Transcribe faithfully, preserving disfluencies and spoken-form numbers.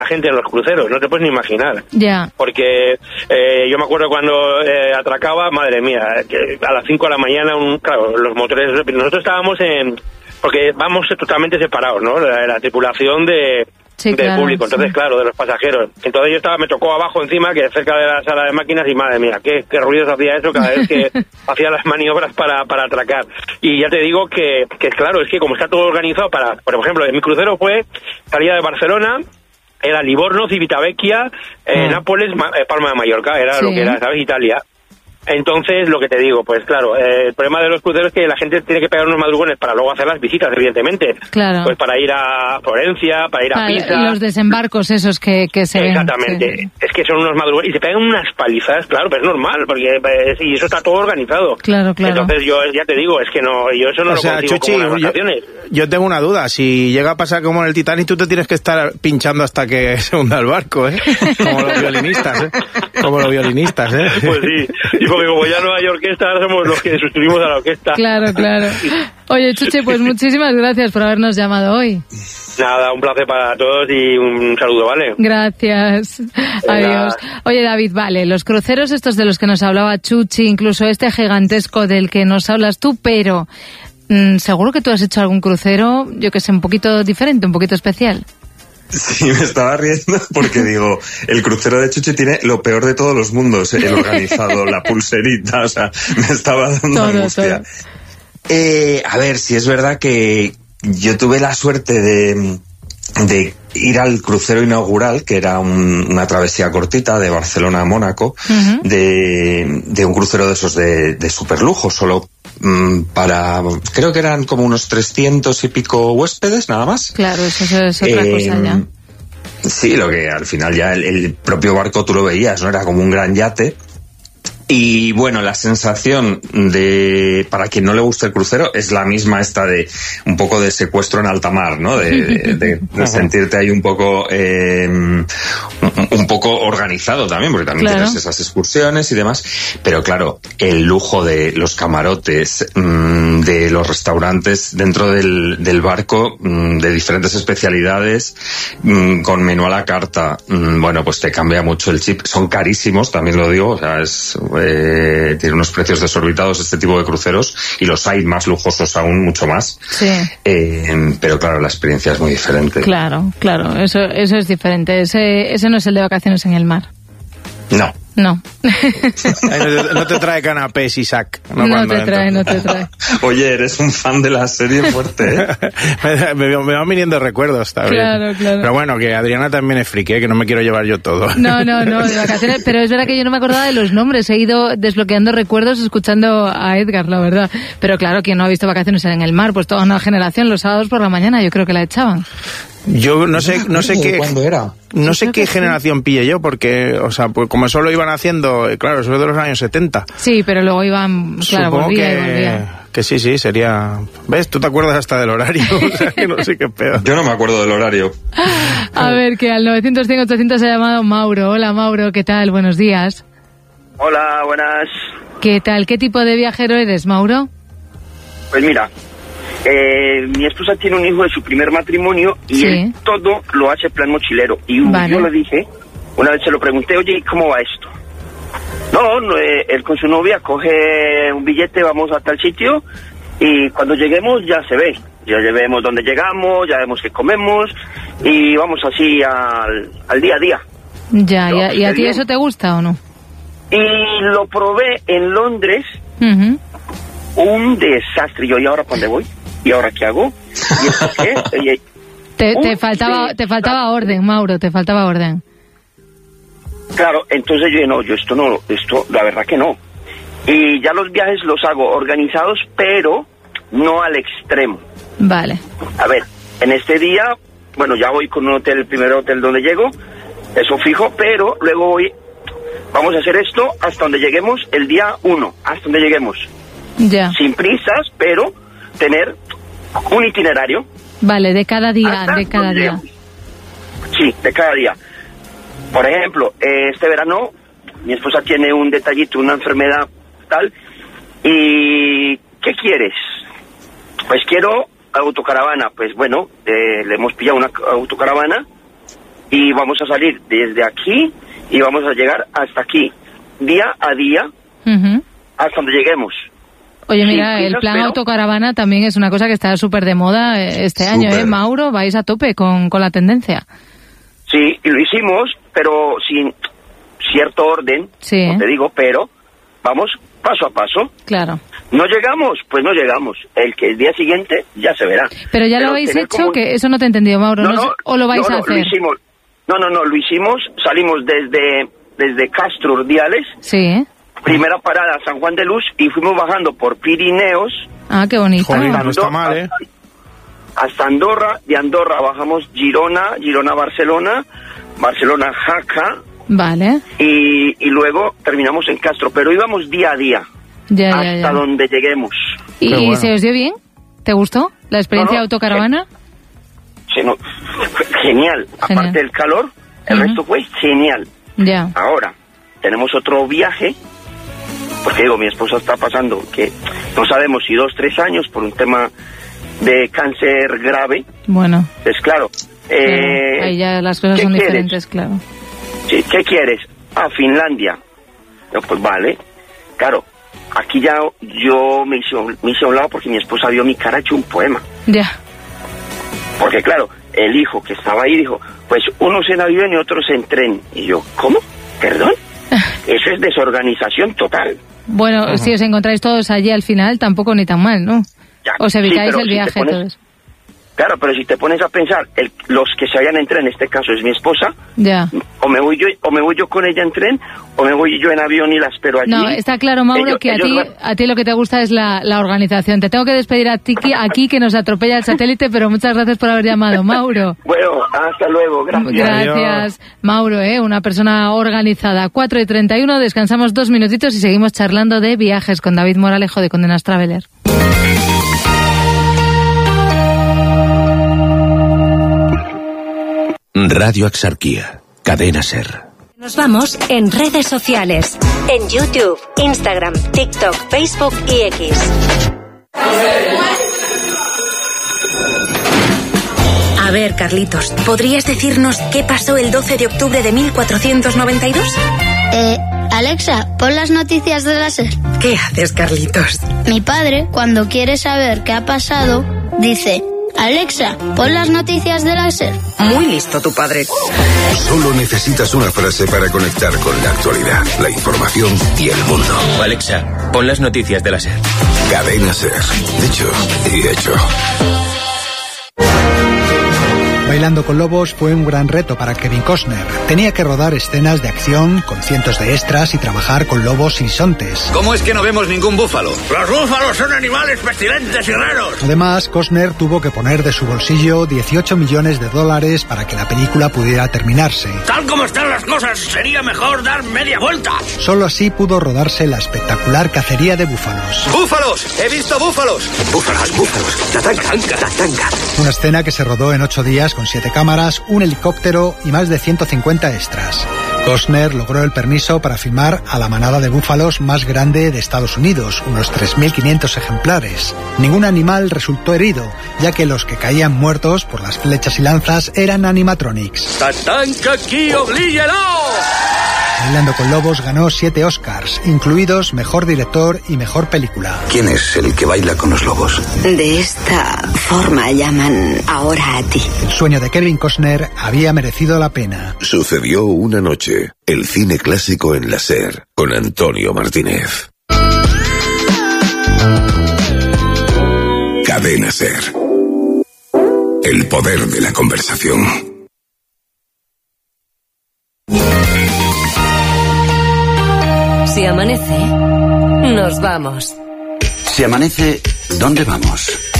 gente en los cruceros, no te puedes ni imaginar. Ya. Yeah. Porque eh, yo me acuerdo cuando eh, atracaba, madre mía, que a las cinco de la mañana, un, claro, los motores, nosotros estábamos en, porque vamos totalmente separados, ¿no? La, la tripulación de... Sí, del claro, público, entonces sí. claro, de los pasajeros. Entonces yo estaba, me tocó abajo encima, que cerca de la sala de máquinas, y madre mía, qué, qué ruidos hacía eso cada vez que hacía las maniobras para, para atracar. Y ya te digo que, que claro, es que como está todo organizado para, por ejemplo, en mi crucero fue, salía de Barcelona, era Livorno, Civitavecchia, eh, mm. Nápoles, Ma, eh, Palma de Mallorca, era sí. lo que era, ¿sabes? Italia. Entonces, lo que te digo, pues claro, eh, el problema de los cruceros es que la gente tiene que pegar unos madrugones para luego hacer las visitas, evidentemente. Claro. Pues para ir a Florencia, para ir a ah, Pisa. Los desembarcos esos que, que se Exactamente. ven. Sí. Es que son unos madrugones y se pegan unas palizas, claro, pero es normal, porque eh, y eso está todo organizado. Claro, claro. Entonces yo ya te digo, es que no, yo eso no o lo sea, consigo Chuchi, como unas vacaciones. Yo, yo tengo una duda, si llega a pasar como en el Titanic, tú te tienes que estar pinchando hasta que se hunda el barco, ¿eh? Como los violinistas, ¿eh? Como los violinistas, ¿eh? Pues sí, y porque como ya no hay orquesta, ahora somos los que sustituimos a la orquesta. Claro, claro. Oye, Chuchi, pues muchísimas gracias por habernos llamado hoy. Nada, un placer para todos y un saludo, ¿vale? Gracias. Venga. Adiós. Oye, David, vale, los cruceros estos de los que nos hablaba Chuchi, incluso este gigantesco del que nos hablas tú, pero mmm, seguro que tú has hecho algún crucero, yo que sé, un poquito diferente, un poquito especial. Sí, me estaba riendo porque digo, el crucero de Chuchi tiene lo peor de todos los mundos, el organizado, la pulserita, o sea, me estaba dando todo, angustia. Todo. Eh, a ver, si es verdad que yo tuve la suerte de, de ir al crucero inaugural, que era un, una travesía cortita de Barcelona a Mónaco, uh-huh. de, de un crucero de esos de, de superlujo, solo mm, para, creo que eran como unos trescientos y pico huéspedes, nada más. Claro, eso, eso es otra eh, cosa ya. Sí, lo que al final ya el, el propio barco tú lo veías, ¿no? Era como un gran yate. Y bueno, la sensación de, para quien no le guste el crucero, es la misma esta de un poco de secuestro en alta mar, ¿no? De, de, de, de sentirte ahí un poco, eh, un poco organizado también, porque también claro. tienes esas excursiones y demás. Pero claro, el lujo de los camarotes, de los restaurantes dentro del, del barco, de diferentes especialidades, con menú a la carta, bueno, pues te cambia mucho el chip. Son carísimos, también lo digo, o sea, es... Eh, tiene unos precios desorbitados este tipo de cruceros y los hay más lujosos aún, mucho más. Sí. Eh, pero claro, la experiencia es muy diferente. Claro, claro, eso, eso es diferente. Ese, ese no es el de vacaciones en el mar. No. No. No te trae canapés, Isaac. No, no te trae, no te trae. Oye, eres un fan de la serie fuerte, ¿eh? me, me, me van viniendo recuerdos también. Claro, claro. Pero bueno, que Adriana también es friki, ¿eh? Que no me quiero llevar yo todo. No, no, no, de vacaciones. Pero es verdad que yo no me acordaba de los nombres. He ido desbloqueando recuerdos escuchando a Edgar, la verdad. Pero claro, quien no ha visto Vacaciones en el mar, pues toda una generación los sábados por la mañana yo creo que la echaban. Yo no sé, no sé qué, ¿cuándo era? No sé qué generación pille yo, porque, o sea, pues como eso lo iban haciendo, claro, eso es de los años setenta. Sí, pero luego iban, claro, Supongo volvía que, y volvía. Que sí, sí, sería... ¿Ves? Tú te acuerdas hasta del horario, o sea, que no sé qué pedo. Yo no me acuerdo del horario. A ver, que al novecientos cien ochocientos ha llamado Mauro. Hola, Mauro, ¿qué tal? Buenos días. Hola, buenas. ¿Qué tal? ¿Qué tipo de viajero eres, Mauro? Pues mira... Eh, mi esposa tiene un hijo de su primer matrimonio y sí. él todo lo hace plan mochilero. Y vale. yo le dije, una vez se lo pregunté, oye, ¿cómo va esto? No, no eh, él con su novia coge un billete, vamos a tal sitio y cuando lleguemos ya se ve. Ya vemos dónde llegamos, ya vemos qué comemos y vamos así al, al día a día. Ya, ya ¿y a ti bien. Eso te gusta o no? Y lo probé en Londres, uh-huh. un desastre. Yo, ¿y ahora para dónde voy? ¿Y ahora qué hago? ¿Y esto qué? ¿Y, te, te faltaba te faltaba orden, Mauro, te faltaba orden. Claro, entonces yo no, yo esto no, esto la verdad que no. Y ya los viajes los hago organizados, pero no al extremo. Vale. A ver, en este día, bueno, ya voy con un hotel, el primer hotel donde llego, eso fijo, pero luego voy, vamos a hacer esto hasta donde lleguemos el día uno, hasta donde lleguemos. Ya. Sin prisas, pero tener un itinerario. Vale, de cada día, de cada día. Sí, de cada día. Por ejemplo, este verano mi esposa tiene un detallito, una enfermedad tal, y ¿qué quieres? Pues quiero autocaravana. Pues bueno, eh, le hemos pillado una autocaravana y vamos a salir desde aquí y vamos a llegar hasta aquí, día a día, uh-huh. hasta donde lleguemos. Oye, mira, sí, el plan pero... autocaravana también es una cosa que está súper de moda este super. año, ¿eh? Mauro, vais a tope con, con la tendencia. Sí, y lo hicimos, pero sin cierto orden, sí. como te digo, pero vamos paso a paso. Claro. No llegamos, pues no llegamos. El que el día siguiente ya se verá. Pero ya pero lo habéis hecho, como... que eso no te he entendido, Mauro, no, no, no, ¿o lo vais no, a no, hacer? Lo hicimos. No, no, no, lo hicimos, salimos desde, desde Castro Urdiales. Sí. Primera parada, San Juan de Luz, y fuimos bajando por Pirineos. Ah, qué bonito. Joder, no está mal, ¿eh? Hasta Andorra, de Andorra bajamos Girona, Girona-Barcelona, Barcelona-Jaca. Vale. Y, y luego terminamos en Castro, pero íbamos día a día, ya, hasta ya, ya. donde lleguemos. ¿Y bueno. se os dio bien? ¿Te gustó la experiencia no, no, autocaravana? Sí, no, genial. genial. Aparte del calor, el uh-huh. resto fue genial. Ya. Ahora, tenemos otro viaje, porque digo, mi esposa está pasando que no sabemos si dos, tres años por un tema de cáncer grave. Bueno. Es claro. Eh, claro. Ahí ya las cosas son quieres? diferentes, claro. Sí, ¿qué quieres? Ah, Finlandia. No, pues vale. Claro, aquí ya yo me hice, me hice a un lado porque mi esposa vio mi cara hecho un poema. Ya. Porque claro, el hijo que estaba ahí dijo, pues unos en avión y otros en tren. Y yo, ¿cómo? ¿Perdón? Eso es desorganización total. Bueno, uh-huh. si os encontráis todos allí al final, tampoco ni tan mal, ¿no? Ya, os evitáis sí, el si viaje pones, todos. Claro, pero si te pones a pensar, el, los que se vayan en tren, en este caso es mi esposa, ya. o me voy yo o me voy yo con ella en tren, o me voy yo en avión y la espero allí. No, está claro, Mauro, ellos, que a ti, van... a ti lo que te gusta es la, la organización. Te tengo que despedir a ti aquí, que nos atropella el satélite, pero muchas gracias por haber llamado, Mauro. Bueno, hasta luego, gracias. Gracias, Mauro, ¿eh? Una persona organizada. cuatro y treinta y uno, descansamos dos minutitos y seguimos charlando de viajes con David Moralejo de Condenas Traveler. Radio Axarquía, Cadena SER. Nos vamos en redes sociales. En YouTube, Instagram, TikTok, Facebook y X. A ver, Carlitos, ¿podrías decirnos qué pasó el doce de octubre de mil cuatrocientos noventa y dos? Eh, Alexa, pon las noticias de la SER. ¿Qué haces, Carlitos? Mi padre, cuando quiere saber qué ha pasado, dice... Alexa, pon las noticias de la SER. Muy listo tu padre. Solo necesitas una frase para conectar con la actualidad, la información y el mundo. Alexa, pon las noticias de la SER. Cadena SER. Dicho y hecho. Bailando con lobos fue un gran reto para Kevin Costner. Tenía que rodar escenas de acción con cientos de extras y trabajar con lobos y bisontes. ¿Cómo es que no vemos ningún búfalo? Los búfalos son animales pestilentes y raros. Además, Costner tuvo que poner de su bolsillo dieciocho millones de dólares para que la película pudiera terminarse. Tal como están las cosas, sería mejor dar media vuelta. Solo así pudo rodarse la espectacular cacería de búfalos. ¡Búfalos! ¡He visto búfalos! ¡Búfalos, búfalos! ¡Tatanca, tatanca! Una escena que se rodó en ocho días con siete cámaras, un helicóptero y más de ciento cincuenta extras. Costner logró el permiso para filmar a la manada de búfalos más grande de Estados Unidos, unos tres mil quinientos ejemplares. Ningún animal resultó herido, ya que los que caían muertos por las flechas y lanzas eran animatronics. ¡Tatanca aquí, oblíguelo! Bailando con lobos ganó siete Oscars, incluidos Mejor Director y Mejor Película. ¿Quién es el que baila con los lobos? De esta forma llaman ahora a ti. El sueño de Kevin Costner había merecido la pena. Sucedió una noche. El cine clásico en la SER, con Antonio Martínez. Cadena SER. El poder de la conversación. Si amanece, nos vamos. Si amanece, ¿dónde vamos?